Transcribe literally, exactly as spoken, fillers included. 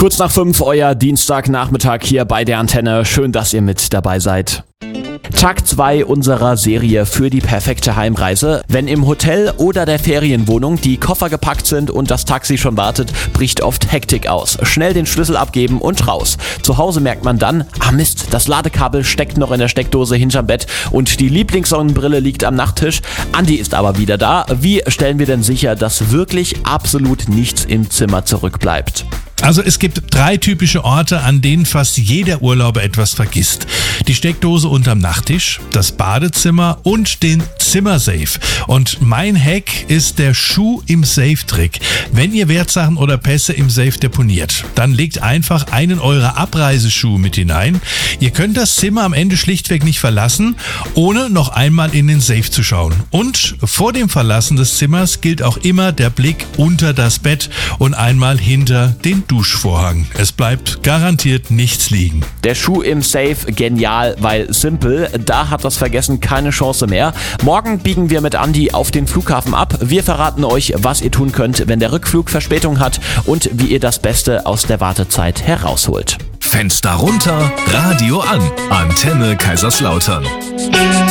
Kurz nach fünf, euer Dienstagnachmittag hier bei der Antenne. Schön, dass ihr mit dabei seid. Tag zwei unserer Serie für die perfekte Heimreise. Wenn im Hotel oder der Ferienwohnung die Koffer gepackt sind und das Taxi schon wartet, bricht oft Hektik aus. Schnell den Schlüssel abgeben und raus. Zu Hause merkt man dann, ah Mist, das Ladekabel steckt noch in der Steckdose hinterm Bett und die Lieblingssonnenbrille liegt am Nachttisch. Andi ist aber wieder da. Wie stellen wir denn sicher, dass wirklich absolut nichts im Zimmer zurückbleibt? Also es gibt drei typische Orte, an denen fast jeder Urlauber etwas vergisst. Die Steckdose unterm Nachttisch, das Badezimmer und den Zimmersafe. Und mein Hack ist der Schuh im Safe-Trick. Wenn ihr Wertsachen oder Pässe im Safe deponiert, dann legt einfach einen eurer Abreiseschuhe mit hinein. Ihr könnt das Zimmer am Ende schlichtweg nicht verlassen, ohne noch einmal in den Safe zu schauen. Und vor dem Verlassen des Zimmers gilt auch immer der Blick unter das Bett und einmal hinter den Duschvorhang. Es bleibt garantiert nichts liegen. Der Schuh im Safe, genial, weil simpel. Da hat das Vergessen keine Chance mehr. Morgen biegen wir mit Andi auf den Flughafen ab. Wir verraten euch, was ihr tun könnt, wenn der Rückflug Verspätung hat und wie ihr das Beste aus der Wartezeit herausholt. Fenster runter, Radio an. Antenne Kaiserslautern.